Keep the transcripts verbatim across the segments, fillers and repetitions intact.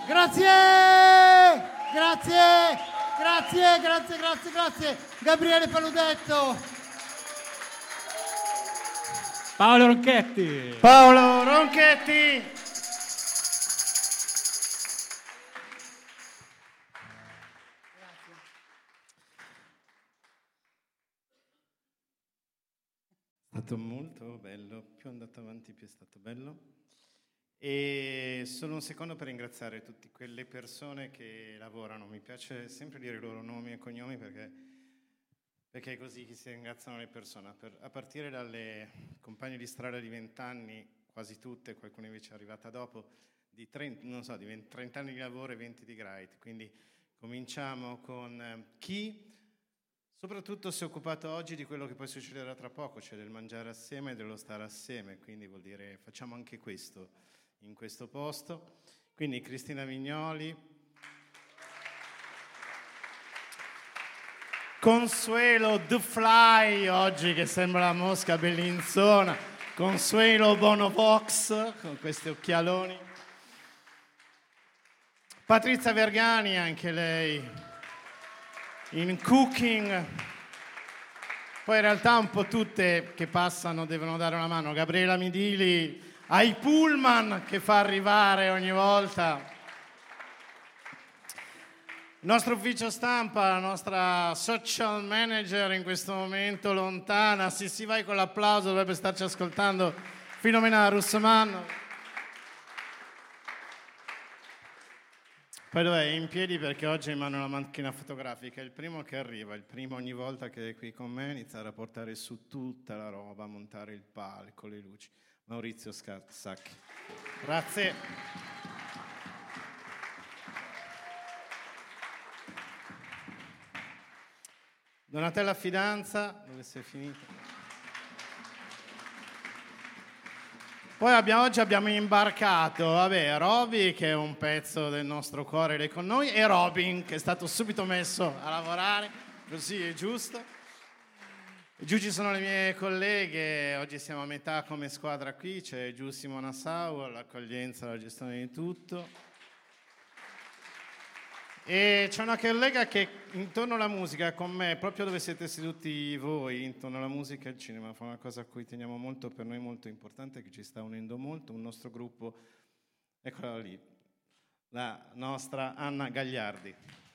Grazie, grazie, grazie, grazie, grazie, grazie. Gabriele Paludetto. Paolo Ronchetti. Paolo Ronchetti. È stato molto bello, più andato avanti più è stato bello. E solo un secondo per ringraziare tutte quelle persone che lavorano. Mi piace sempre dire i loro nomi e cognomi perché, perché è così che si ringraziano le persone. Per, a partire dalle compagne di strada di vent'anni, quasi tutte, qualcuno invece è arrivata dopo, di trenta, non so, di trenta anni di lavoro e venti di Grite. Quindi cominciamo con eh, chi soprattutto si è occupato oggi di quello che poi succederà tra poco, cioè del mangiare assieme e dello stare assieme. Quindi vuol dire facciamo anche questo in questo posto. Quindi Cristina Vignoli, Consuelo The Fly oggi che sembra la mosca bellinzona, Consuelo Bonovox con questi occhialoni, Patrizia Vergani anche lei in cooking, poi in realtà un po' tutte che passano devono dare una mano, Gabriela Midili ai pullman che fa arrivare ogni volta. Il nostro ufficio stampa, la nostra social manager in questo momento lontana. Sì, sì, vai con l'applauso, dovrebbe starci ascoltando Filomena Russomanno. Poi dov'è? È in piedi perché oggi è in mano la macchina fotografica. È il primo che arriva, il primo ogni volta che è qui con me, iniziare a portare su tutta la roba, a montare il palco, le luci. Maurizio Sacchi. Grazie. Donatella Fidanza, dove sei finita? Poi abbiamo, oggi abbiamo imbarcato, vabbè, Roby che è un pezzo del nostro cuore ed è con noi, e Robin che è stato subito messo a lavorare, così è giusto. Giù ci sono le mie colleghe, oggi siamo a metà come squadra qui, c'è Giù Simona Sau, l'accoglienza, la gestione di tutto. E c'è una collega che intorno alla musica con me, proprio dove siete seduti voi, intorno alla musica e al cinema, fa una cosa a cui teniamo molto, per noi molto importante, che ci sta unendo molto, un nostro gruppo, eccola lì, la nostra Anna Gagliardi.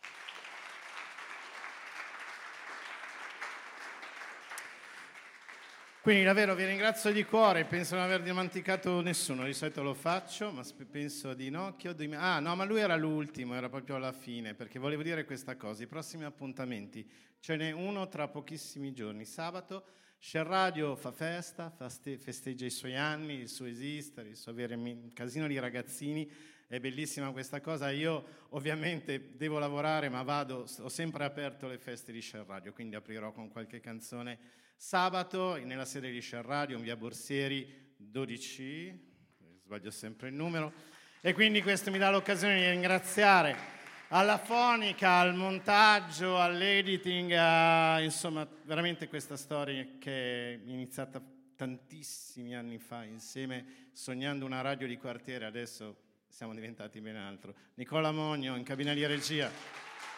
Quindi davvero vi ringrazio di cuore, penso non aver dimenticato nessuno, di solito lo faccio, ma penso di no. Di... Ah no, ma lui era l'ultimo, era proprio alla fine, perché volevo dire questa cosa, i prossimi appuntamenti, ce n'è uno tra pochissimi giorni, sabato, Share Radio fa festa, faste- festeggia i suoi anni, il suo esistere, il suo avere un casino di ragazzini, è bellissima questa cosa, io ovviamente devo lavorare ma vado, ho sempre aperto le feste di Share Radio, quindi aprirò con qualche canzone. Sabato, nella sede di Share Radio, in via Borsieri dodici, sbaglio sempre il numero, e quindi questo mi dà l'occasione di ringraziare alla fonica, al montaggio, all'editing, a, insomma, veramente questa storia che è iniziata tantissimi anni fa insieme, sognando una radio di quartiere, adesso siamo diventati ben altro. Nicola Mogno, in cabina di regia.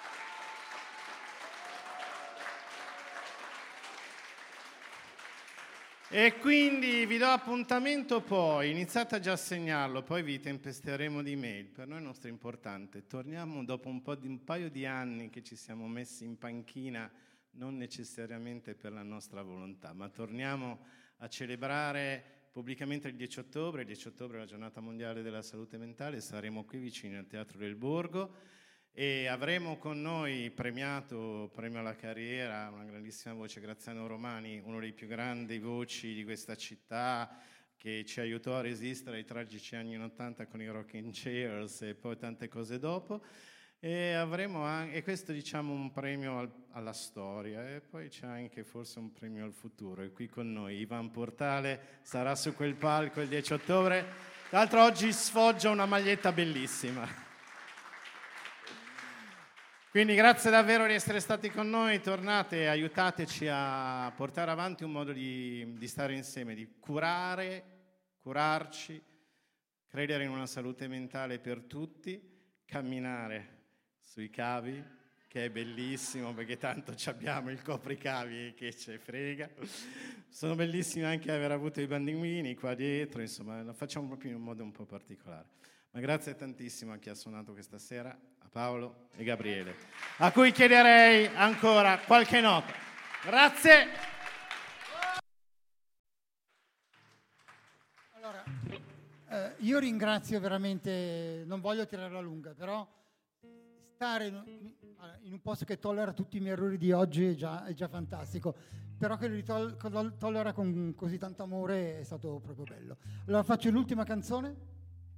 E quindi vi do appuntamento poi, iniziate già a segnarlo, poi vi tempesteremo di mail, per noi è nostro importante. Torniamo dopo un, po di, un paio di anni che ci siamo messi in panchina, non necessariamente per la nostra volontà, ma torniamo a celebrare pubblicamente il dieci ottobre, il dieci ottobre è la giornata mondiale della salute mentale, saremo qui vicini al Teatro del Borgo, e avremo con noi premiato premio alla carriera, una grandissima voce, Graziano Romani, uno dei più grandi voci di questa città, che ci aiutò a resistere ai tragici anni ottanta con i Rocking Chairs e poi tante cose dopo, e avremo anche, e questo diciamo un premio al, alla storia, e poi c'è anche forse un premio al futuro, e qui con noi Ivan Portale sarà su quel palco il dieci ottobre, tra l'altro oggi sfoggia una maglietta bellissima. Quindi grazie davvero di essere stati con noi, tornate e aiutateci a portare avanti un modo di, di stare insieme, di curare, curarci, credere in una salute mentale per tutti, camminare sui cavi, che è bellissimo perché tanto ci abbiamo il copricavi che ce frega. Sono bellissimi anche aver avuto i bambini qua dietro, insomma lo facciamo proprio in un modo un po' particolare. Ma grazie tantissimo a chi ha suonato questa sera, a Paolo e Gabriele, a cui chiederei ancora qualche nota. Grazie. Allora, eh, io ringrazio veramente, non voglio tirarla lunga, però stare in, in un posto che tollera tutti i miei errori di oggi è già, è già fantastico, però che li tol- tollera con così tanto amore è stato proprio bello. Allora faccio l'ultima canzone.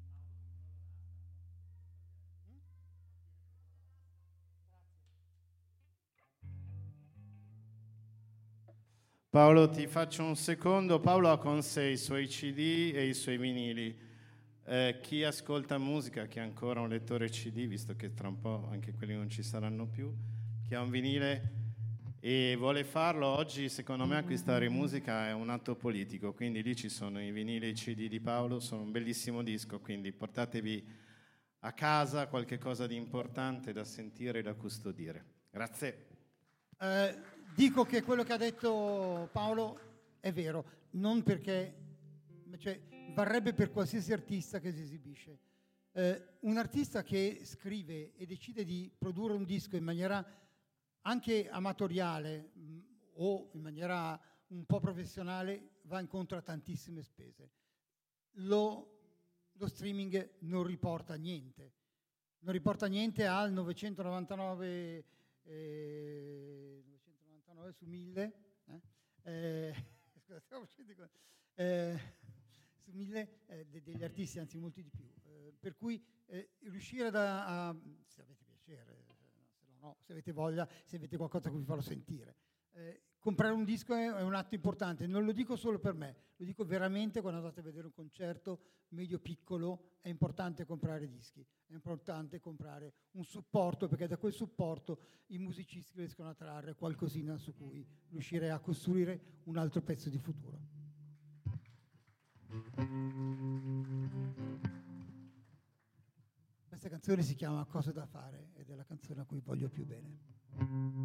Paolo, ti faccio un secondo. Paolo ha con sé i suoi C D e i suoi vinili. Eh, chi ascolta musica, chi ha ancora un lettore C D, visto che tra un po' anche quelli non ci saranno più, chi ha un vinile e vuole farlo, oggi secondo me acquistare musica è un atto politico, quindi lì ci sono i vinili e i C D di Paolo, sono un bellissimo disco, quindi portatevi a casa qualche cosa di importante da sentire e da custodire. Grazie. Eh, dico che quello che ha detto Paolo è vero, non perché, cioè, varrebbe per qualsiasi artista che si esibisce. Eh, un artista che scrive e decide di produrre un disco in maniera anche amatoriale mh, o in maniera un po' professionale va incontro a tantissime spese. Lo, lo streaming non riporta niente, non riporta niente al novecentonovantanove Eh, novecentonovantanove su mille eh? Eh, scusate, eh, su mille eh, de- degli artisti, anzi molti di più, eh, per cui eh, riuscire da, a, se avete piacere, se no, no, se avete voglia, se avete qualcosa che vi farò sentire, eh, comprare un disco è, è un atto importante, non lo dico solo per me, lo dico veramente quando andate a vedere un concerto medio piccolo, è importante comprare dischi, è importante comprare un supporto, perché da quel supporto i musicisti riescono a trarre qualcosina su cui riuscire a costruire un altro pezzo di futuro. Questa canzone si chiama Cose da fare ed è la canzone a cui voglio più bene.